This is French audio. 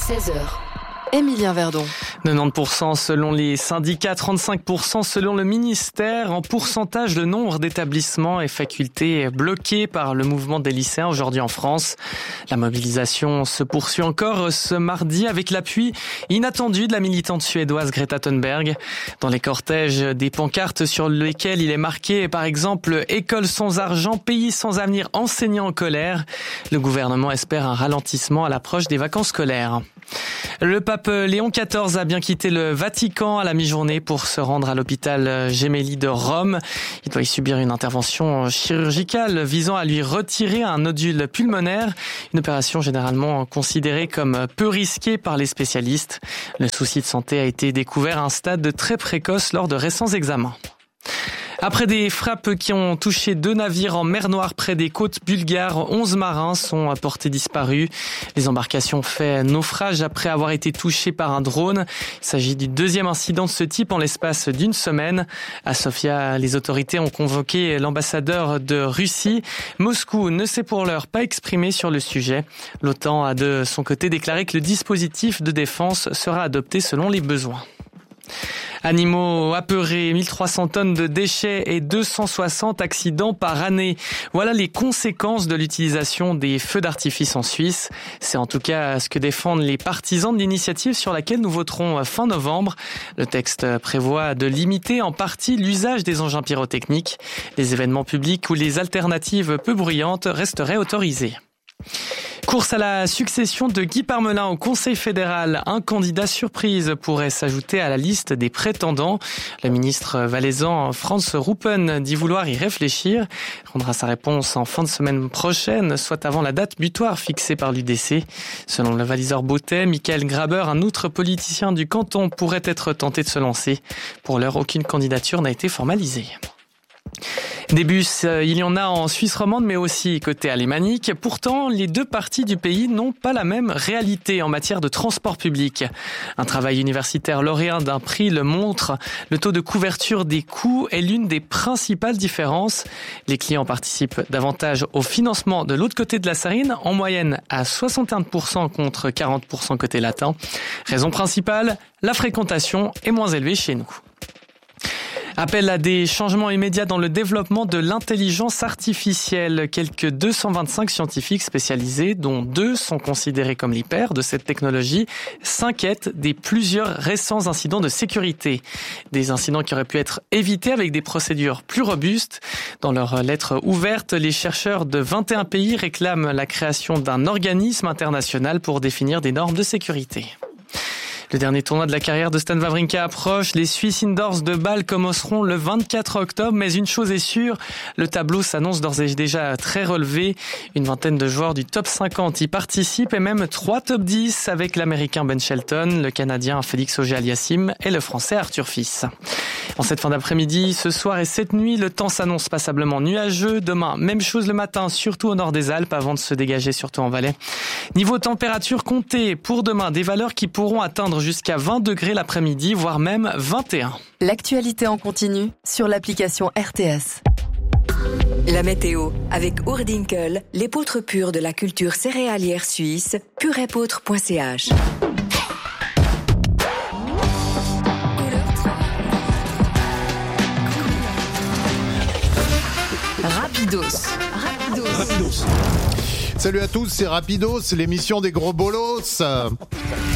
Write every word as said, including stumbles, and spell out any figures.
seize heures. Émilien Verdon. quatre-vingt-dix pour cent selon les syndicats, trente-cinq pour cent selon le ministère. En pourcentage, le nombre d'établissements et facultés bloqués par le mouvement des lycéens aujourd'hui en France. La mobilisation se poursuit encore ce mardi avec l'appui inattendu de la militante suédoise Greta Thunberg. Dans les cortèges, des pancartes sur lesquelles il est marqué par exemple « École sans argent, pays sans avenir, enseignants en colère ». Le gouvernement espère un ralentissement à l'approche des vacances scolaires. Le pape Léon quatorze a bien quitté le Vatican à la mi-journée pour se rendre à l'hôpital Gemelli de Rome. Il doit y subir une intervention chirurgicale visant à lui retirer un nodule pulmonaire, une opération généralement considérée comme peu risquée par les spécialistes. Le souci de santé a été découvert à un stade très précoce lors de récents examens. Après des frappes qui ont touché deux navires en mer Noire près des côtes bulgares, onze marins sont portés disparus. Les embarcations ont fait naufrage après avoir été touchées par un drone. Il s'agit du deuxième incident de ce type en l'espace d'une semaine. À Sofia, les autorités ont convoqué l'ambassadeur de Russie. Moscou ne s'est pour l'heure pas exprimé sur le sujet. L'OTAN a de son côté déclaré que le dispositif de défense sera adopté selon les besoins. Animaux apeurés, mille trois cents tonnes de déchets et deux cent soixante accidents par année. Voilà les conséquences de l'utilisation des feux d'artifice en Suisse. C'est en tout cas ce que défendent les partisans de l'initiative sur laquelle nous voterons fin novembre. Le texte prévoit de limiter en partie l'usage des engins pyrotechniques. Les événements publics ou les alternatives peu bruyantes resteraient autorisés. Course à la succession de Guy Parmelin au Conseil fédéral. Un candidat surprise pourrait s'ajouter à la liste des prétendants. Le ministre valaisan Franz Ruppen dit vouloir y réfléchir. Il rendra sa réponse en fin de semaine prochaine, soit avant la date butoir fixée par l'U D C. Selon le valiseur Bautet, Michael Graber, un autre politicien du canton, pourrait être tenté de se lancer. Pour l'heure, aucune candidature n'a été formalisée. Des bus, il y en a en Suisse romande, mais aussi côté alémanique. Pourtant, les deux parties du pays n'ont pas la même réalité en matière de transport public. Un travail universitaire lauréat d'un prix le montre. Le taux de couverture des coûts est l'une des principales différences. Les clients participent davantage au financement de l'autre côté de la Sarine, en moyenne à soixante et un pour cent contre quarante pour cent côté latin. Raison principale, la fréquentation est moins élevée chez nous. Appel à des changements immédiats dans le développement de l'intelligence artificielle. Quelques deux cent vingt-cinq scientifiques spécialisés, dont deux sont considérés comme les pairs de cette technologie, s'inquiètent des plusieurs récents incidents de sécurité. Des incidents qui auraient pu être évités avec des procédures plus robustes. Dans leur lettre ouverte, les chercheurs de vingt et un pays réclament la création d'un organisme international pour définir des normes de sécurité. Le dernier tournoi de la carrière de Stan Wawrinka approche. Les Swiss Indoors de Bâle commenceront le vingt-quatre octobre. Mais une chose est sûre, le tableau s'annonce d'ores et déjà très relevé. Une vingtaine de joueurs du top cinquante y participent et même trois top dix avec l'Américain Ben Shelton, le Canadien Félix Auger-Aliassime et le Français Arthur Fils. En cette fin d'après-midi, ce soir et cette nuit, le temps s'annonce passablement nuageux. Demain, même chose le matin, surtout au nord des Alpes, avant de se dégager surtout en Valais. Niveau température, comptez pour demain des valeurs qui pourront atteindre jusqu'à vingt degrés l'après-midi, voire même vingt et un. L'actualité en continu sur l'application R T S. La météo avec Ourdinkel, l'épeautre pure de la culture céréalière suisse, purépeautre point c h. Rapidos. Rapidos. Rapidos. Salut à tous, c'est Rapidos, l'émission des gros bolos.